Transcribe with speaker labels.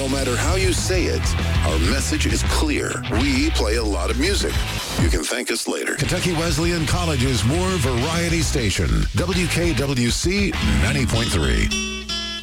Speaker 1: matter how you say it, our message is clear. We play a lot of music. You can thank us later. Kentucky Wesleyan College's more variety station, WKWC 90.3.